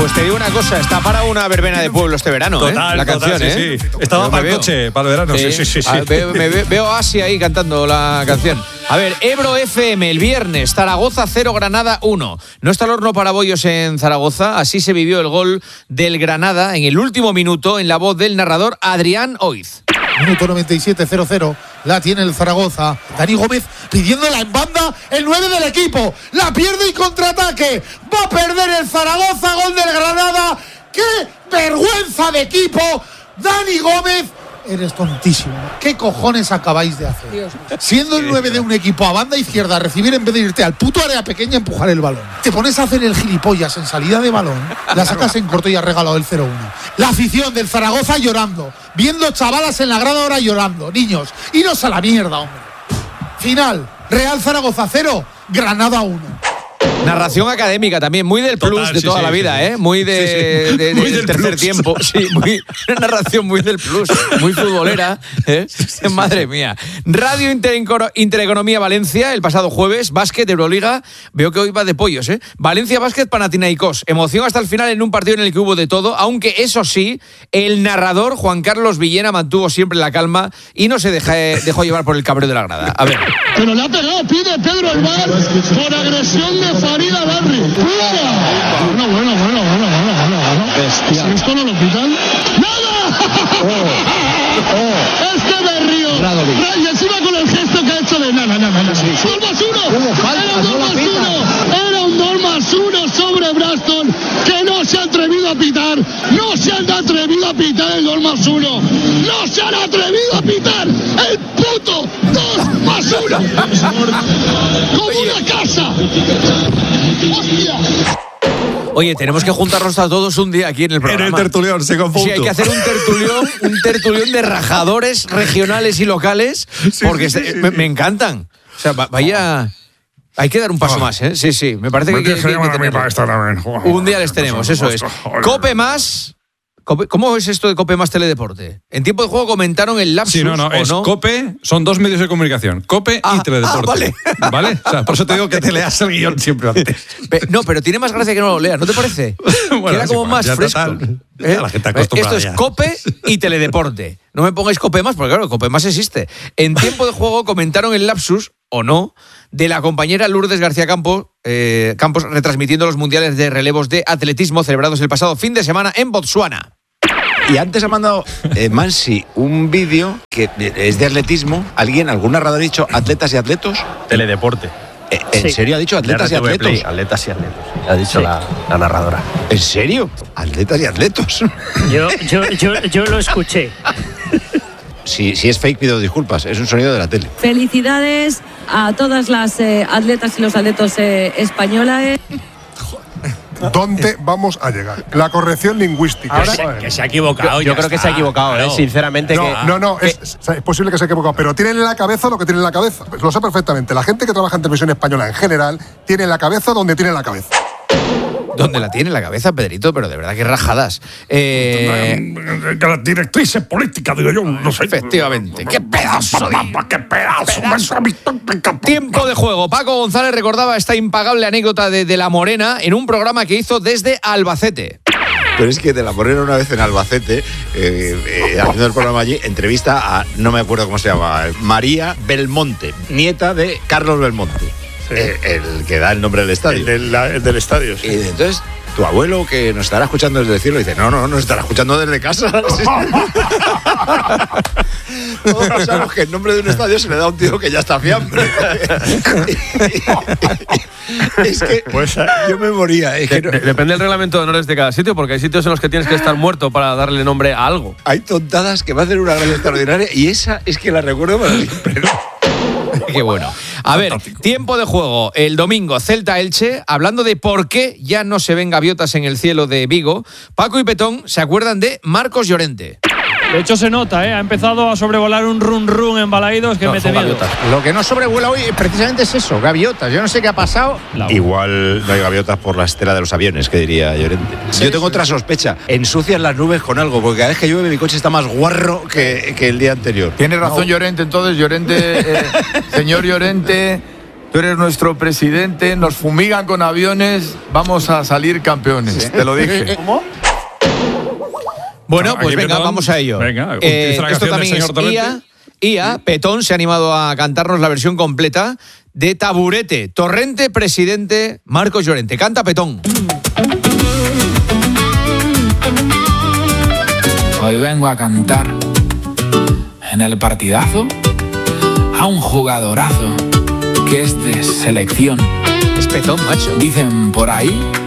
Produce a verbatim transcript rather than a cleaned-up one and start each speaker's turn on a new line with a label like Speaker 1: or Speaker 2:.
Speaker 1: Pues te digo una cosa, está para una verbena de pueblo este verano,
Speaker 2: total,
Speaker 1: ¿eh? La
Speaker 2: total,
Speaker 1: canción,
Speaker 2: sí,
Speaker 1: ¿eh?
Speaker 2: sí. Estaba
Speaker 1: Yo
Speaker 2: para
Speaker 1: me
Speaker 2: el
Speaker 1: veo.
Speaker 2: coche, para el verano, sí, sí, sí. sí.
Speaker 1: A, veo, me ve, veo a Asi ahí cantando la canción. A ver, Ebro F M, el viernes, Zaragoza cero, Granada uno. No está el horno para bollos en Zaragoza, así se vivió el gol del Granada en el último minuto en la voz del narrador Adrián Oiz.
Speaker 3: Minuto noventa y siete, cero cero. La tiene el Zaragoza. Dani Gómez pidiéndola en banda. El nueve del equipo. La pierde y contraataque. Va a perder el Zaragoza. Gol del Granada. ¡Qué vergüenza de equipo! Dani Gómez. Eres tontísimo. ¿Qué cojones acabáis de hacer? Dios. Siendo el nueve de un equipo a banda izquierda, recibir en vez de irte al puto área pequeña, empujar el balón. Te pones a hacer el gilipollas en salida de balón, la sacas en corto y has regalado el cero uno. La afición del Zaragoza llorando, viendo chavalas en la grada ahora llorando. Niños, iros a la mierda, hombre. Final, Real Zaragoza cero, Granada uno.
Speaker 1: Narración académica también, muy del plus
Speaker 2: Total,
Speaker 1: de
Speaker 2: sí,
Speaker 1: toda
Speaker 2: sí,
Speaker 1: la vida,
Speaker 2: sí, sí.
Speaker 1: ¿eh? Muy de,
Speaker 2: Sí, sí.
Speaker 1: de, de,
Speaker 2: Muy
Speaker 1: del
Speaker 2: del
Speaker 1: tercer
Speaker 2: plus.
Speaker 1: tiempo. Sí, muy, una narración muy del plus, muy futbolera, ¿eh? Sí, sí, Madre sí. mía. Radio Interecono- Intereconomía Valencia, el pasado jueves, básquet, Euroliga, veo que hoy va de pollos, ¿eh? Valencia Básquet, Panathinaikos. Emoción hasta el final en un partido en el que hubo de todo, aunque eso sí, el narrador Juan Carlos Villena mantuvo siempre la calma y no se deja, dejó llevar por el cabreo de la grada. A ver.
Speaker 4: Pero le ha pegado, pide Pedro el bar por agresión de Farida Barri. ¡Pura! Bueno, bueno, bueno, bueno, bueno, bueno, bueno. Bestia. Si esto no lo pitan. ¡Nada! Oh, oh. Este berrío. Y encima con el gesto que ha hecho de nada, nada, nada. Sí, sí. ¡Dos más uno! Era un dos más uno. Era un dos más uno sobre Braston que no se ha atrevido a pitar. No se han atrevido a pitar el dos más uno. No se han atrevido a pitar el puto dos más uno. Como una casa. ¡Hostia!
Speaker 1: Oye, tenemos que juntarnos a todos un día aquí en el programa.
Speaker 2: En el tertulión, se confunde.
Speaker 1: Sí, hay que hacer un tertulión, un tertulión de rajadores regionales y locales,
Speaker 2: sí,
Speaker 1: porque
Speaker 2: sí, sí,
Speaker 1: se, me,
Speaker 2: sí.
Speaker 1: me encantan. O sea, va- vaya... Hay que dar un paso
Speaker 2: Oh.
Speaker 1: más, ¿eh? Sí, sí, me parece que, que, que, que tenemos. Un día les tenemos, eso es. Cope más... Cope- ¿Cómo es esto de Cope más Teledeporte? En tiempo de juego comentaron el lapsus,
Speaker 2: Sí, no, no,
Speaker 1: ¿o
Speaker 2: es
Speaker 1: no?
Speaker 2: Cope, son dos medios de comunicación, Cope
Speaker 1: Ah,
Speaker 2: y Teledeporte.
Speaker 1: ah, vale.
Speaker 2: ¿Vale? O sea, por eso te digo que te leas el guión siempre antes.
Speaker 1: Pe- No, pero tiene más gracia que no lo leas, ¿no te parece?
Speaker 2: Bueno,
Speaker 1: Queda
Speaker 2: es
Speaker 1: como
Speaker 2: igual,
Speaker 1: más
Speaker 2: ya
Speaker 1: fresco.
Speaker 2: total, ya
Speaker 1: ¿Eh?
Speaker 2: la gente acostumbrada
Speaker 1: Esto es
Speaker 2: ya.
Speaker 1: Cope y Teledeporte. No me pongáis Cope más, porque claro, Cope más existe. En tiempo de juego comentaron el lapsus, o no, de la compañera Lourdes García Campos, eh, Campos retransmitiendo los mundiales de relevos de atletismo celebrados el pasado fin de semana en Botsuana.
Speaker 5: Y antes ha mandado eh, Mansi un vídeo que es de atletismo. ¿Alguien, algún narrador ha dicho atletas y atletos?
Speaker 6: Teledeporte.
Speaker 5: Eh, ¿En
Speaker 6: Sí.
Speaker 5: serio ha dicho atletas y
Speaker 6: R T V
Speaker 5: atletos?
Speaker 6: Play, atletas y atletos. Ha dicho
Speaker 5: Sí.
Speaker 6: la, la narradora.
Speaker 5: ¿En serio? Atletas y atletos.
Speaker 7: Yo, yo, yo, yo lo escuché.
Speaker 5: Si, si es fake, pido disculpas. Es un sonido de la tele.
Speaker 8: Felicidades a todas las eh, atletas y los atletos eh, españolas.
Speaker 9: ¿Dónde vamos a llegar? La corrección lingüística.
Speaker 6: Ahora, que, se, que se ha equivocado.
Speaker 10: Yo
Speaker 6: ya
Speaker 10: creo que
Speaker 6: está.
Speaker 10: se ha equivocado,
Speaker 6: Claro.
Speaker 10: ¿eh? Sinceramente.
Speaker 9: No,
Speaker 10: que,
Speaker 9: no, no,
Speaker 10: que-
Speaker 9: es, es posible que se haya equivocado, pero tienen en la cabeza lo que tienen en la cabeza. Lo sé perfectamente. La gente que trabaja en televisión española en general tiene en la cabeza donde tiene la cabeza.
Speaker 1: ¿Dónde la tiene la cabeza, Pedrito? Pero de verdad que rajadas. Eh,
Speaker 2: Que las directrices políticas, digo yo, no sé.
Speaker 1: Efectivamente. ¡Qué pedazo! de-
Speaker 2: ¡Qué pedazo!
Speaker 1: Tiempo de juego. Paco González recordaba esta impagable anécdota de, de La Morena en un programa que hizo desde Albacete.
Speaker 5: Pero es que de la Morena una vez en Albacete, eh, eh, haciendo el programa allí, entrevista a, no me acuerdo cómo se llama, María Belmonte, nieta de Carlos Belmonte.
Speaker 6: Sí.
Speaker 5: Eh, el que da el nombre del estadio.
Speaker 6: El del, la- el del estadio, sí.
Speaker 5: Y entonces, tu abuelo que nos estará escuchando desde el cielo dice, no, no, nos estará escuchando desde casa. Todos pensamos que el nombre de un estadio se le da a un tío que ya está fiambre. Es que
Speaker 6: Pues,
Speaker 5: yo me moría. Es que no-
Speaker 10: de- depende del reglamento de honores de cada sitio, porque hay sitios en los que tienes que estar muerto para darle nombre a algo.
Speaker 5: hay tontadas que me hacen una gracia extraordinaria y esa es que la recuerdo para siempre, ¿no?
Speaker 1: Qué bueno. A ver, tiempo de juego. El domingo, Celta-Elche, hablando de por qué ya no se ven gaviotas en el cielo de Vigo, Paco y Petón se acuerdan de Marcos Llorente.
Speaker 11: De hecho se nota, ¿eh? Ha empezado a sobrevolar un run run en Balaídos que
Speaker 10: No,
Speaker 11: mete
Speaker 10: son
Speaker 11: miedo.
Speaker 10: gaviotas.
Speaker 3: Lo que no sobrevuela hoy precisamente es eso, gaviotas. Yo no sé qué ha pasado.
Speaker 11: La-
Speaker 5: Igual no hay gaviotas por la estela de los aviones, que diría Llorente. Yo tengo otra sospecha. Ensucian las nubes con algo, porque cada vez que llueve mi coche está más guarro que, que el día anterior.
Speaker 12: Tiene razón Llorente, entonces, Llorente, eh, señor Llorente, tú eres nuestro presidente, nos fumigan con aviones, vamos a salir campeones. Sí. Te lo dije.
Speaker 1: ¿Cómo? Bueno,
Speaker 2: No,
Speaker 1: pues
Speaker 2: aquí
Speaker 1: venga,
Speaker 2: Petón,
Speaker 1: vamos a ello.
Speaker 2: venga,
Speaker 1: Eh,
Speaker 2: utiliza la
Speaker 1: esto
Speaker 2: canción del
Speaker 1: también es
Speaker 2: señor Torrente.
Speaker 1: I A. I A, Petón se ha animado a cantarnos la versión completa de Taburete. Torrente, presidente, Marcos Llorente. Canta Petón.
Speaker 13: Hoy vengo a cantar en el partidazo a un jugadorazo que es de selección.
Speaker 1: Es Petón, macho.
Speaker 13: Dicen por ahí